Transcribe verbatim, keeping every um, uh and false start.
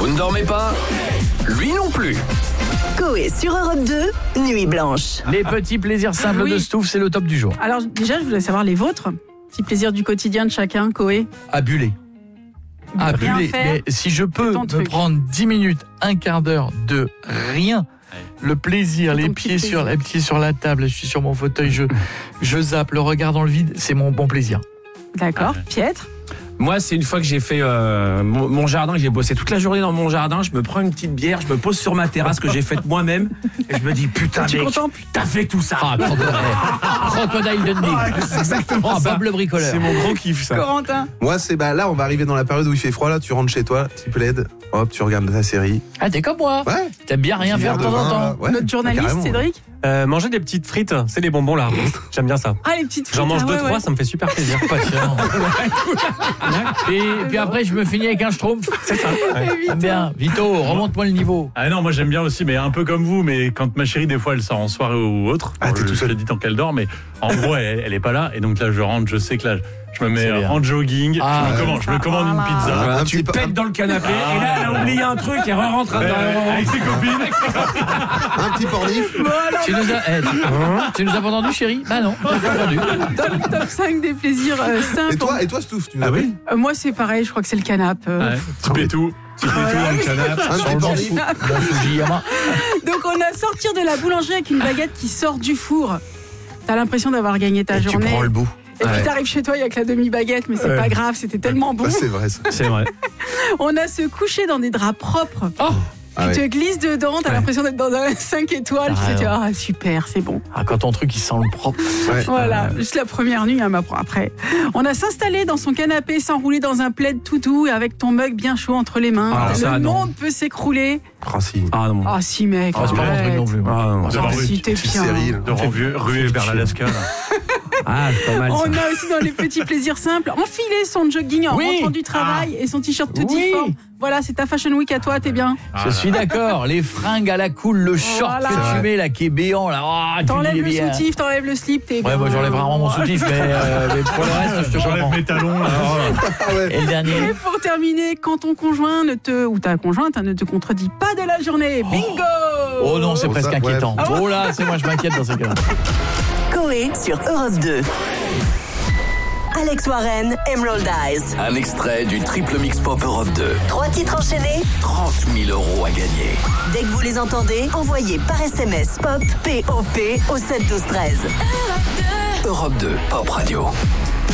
Vous ne dormez pas ? Lui non plus. Coé sur Europe deux, Nuit Blanche. Les petits plaisirs simples Oui. de Stouff, c'est le top du jour. Alors déjà, je voulais savoir les vôtres. Petits plaisirs du quotidien de chacun, Coé. À buller. À Rien buller. faire. Mais si je peux ton me truc. prendre dix minutes, un quart d'heure de rien, le plaisir, C'est les ton pieds petit sur, plaisir. les pieds sur la table, je suis sur mon fauteuil, je, je zappe, le regard dans le vide, c'est mon bon plaisir. D'accord. Ah. Pietre. Moi, c'est une fois que j'ai fait euh, mon, mon jardin, que j'ai bossé toute la journée dans mon jardin, je me prends une petite bière, je me pose sur ma terrasse que j'ai faite moi-même et je me dis putain Tu mec, contemples. t'as fait tout ça. Ah, crocodile, crocodile Dundee. Exactement Oh, ça. Bob le bricoleur. C'est mon gros kiff ça. Corentin. Moi, c'est bah là, on va arriver dans la période où il fait froid. Là, tu rentres chez toi, petit plaid, hop, tu regardes ta série. Ah, t'es comme moi. Ouais. T'aimes bien rien Petit faire de verre temps en vin, temps. là. Ouais, Notre journaliste, carrément. Cédric. Euh, manger des petites frites, c'est les bonbons là. J'aime bien ça. Ah, les petites frites. J'en mange ah, deux, ouais, trois, ouais. ça me fait super plaisir. Patient. Et puis après, je me finis avec un schtroumpf. C'est ça. J'aime bien. Vito, remonte-moi le niveau. Ah non, moi j'aime bien aussi, mais un peu comme vous, mais quand ma chérie des fois elle sort en soirée ou autre, Ah, t'es je, tout je seul. le dis tant qu'elle dort, mais en gros elle, elle est pas là, et donc là je rentre, je sais que là je me mets C'est bien. en jogging, Ah, je me ouais. commande, je me commande une Voilà. pizza. Voilà, un Tu petit peu- pètes dans le canapé et là elle a oublié un truc et re-rentre Ouais, dans avec ses copines. un petit pornif. Tu nous as, eh, tu, tu nous as pas entendu, chérie? Bah non, j'ai pas entendu. Top, top cinq des plaisirs euh, simples. Et toi, et toi, Stouff, tu nous Ah as oui Euh, Moi, c'est pareil, je crois que c'est le canapé. euh. Ouais, petit pétou, petit pétou dans le canapé. un petit pornif. Mon Fujiyama. Donc, on a sortir de la boulangerie avec une baguette qui sort du four. T'as l'impression d'avoir gagné ta Et tu journée. prends le bout. Et puis Ouais. t'arrives chez toi, il y a que la demi-baguette, mais c'est Ouais. pas grave, c'était tellement bon. Bah, c'est vrai ça. C'est vrai. On a se coucher dans des draps propres. Oh, Ah Tu ouais. te glisses dedans, t'as Ouais. l'impression d'être dans un cinq étoiles. Tu te dis, Carrément. ah super, c'est bon. ah, quand ton truc il sent le propre. Ouais. Voilà, juste la première nuit, hein, mais après. On a s'installer dans son canapé, s'enrouler dans un plaid tout doux et avec ton mug bien chaud entre les mains. Ah, Le ça, non. monde peut s'écrouler. Ah si. Ah non. Ah si mec, Ah, c'est pas mon truc arrête. non plus. moi. Ah, non. Ah, D'avoir Ah, eu si t'es Petite bien. série. là. De ruer, ruer vers l'Alaska. là. Ah, c'est pas mal ça. On a aussi dans les petits plaisirs simples, enfiler son jogging en Oui. rentrant du travail et son t-shirt tout Oui. difforme. Voilà, c'est ta fashion week à toi, t'es bien. Je suis d'accord. Les fringues à la cool, le short Voilà. que tu Ouais. mets là qui est béant là. Oh, tu T'enlèves dis le bien. soutif, t'enlèves le slip, t'es bien. Ouais, moi j'enlève vraiment mon soutif, mais, euh, mais pour le reste, je te J'enlève comprends. mes talons là. Ah ouais. Et le dernier? Et pour terminer, quand ton conjoint ne te, ou ta conjointe hein, ne te contredit pas de la journée, bingo. Oh non, c'est Oh, presque ça, ouais. inquiétant. Oh là, c'est moi je m'inquiète dans ces cas-là. Coé sur Europe deux. Alex Warren, Emerald Eyes. Un extrait du triple mix pop Europe deux. Trois titres enchaînés. trente mille euros à gagner. Dès que vous les entendez, envoyez par S M S POP, P O P au sept douze treize. Europe deux, Pop Radio.